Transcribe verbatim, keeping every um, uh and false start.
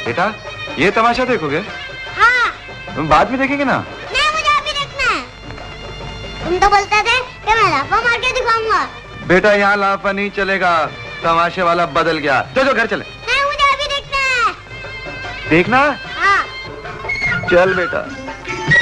बेटा ये तमाशा देखोगे? हाँ। तुम बाद में देखेंगे ना? नहीं, मुझे अभी देखना है। तुम तो बोलते थे कि मैं लाफा मार के दिखाऊंगा। बेटा यहाँ लाफा नहीं चलेगा, तमाशे वाला बदल गया। तो जो घर चले। नहीं, मुझे अभी देखना है। देखना? हाँ। चल बेटा।